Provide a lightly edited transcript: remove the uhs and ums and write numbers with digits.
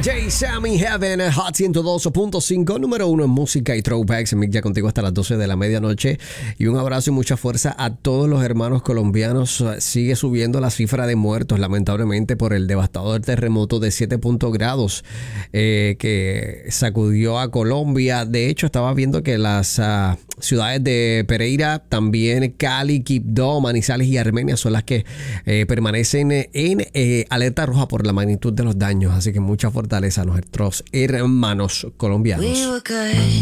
DJ Sammy Heaven, Hot 102.5, número 1 en música y throwbacks. Mick ya contigo hasta las 12 de la medianoche. Y un abrazo y mucha fuerza a todos los hermanos colombianos. Sigue subiendo la cifra de muertos, lamentablemente, por el devastador terremoto de 7 grados que sacudió a Colombia. De hecho, estaba viendo que las ciudades de Pereira, también Cali, Quibdó, Manizales y Armenia son las que permanecen en alerta roja por la magnitud de los daños. Así que mucha fortaleza a nuestros hermanos colombianos.